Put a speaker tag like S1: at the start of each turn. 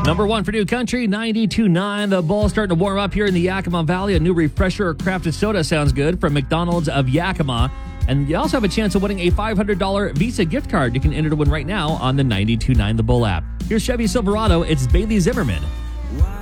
S1: Number one for New Country, 92.9. The Bull starting to warm up here in the Yakima Valley. A new refresher crafted soda sounds good from McDonald's of Yakima. And you also have a chance of winning a $500 Visa gift card. You can enter to win right now on the 92.9 The Bull app. Here's Chevy Silverado. It's Bailey Zimmerman.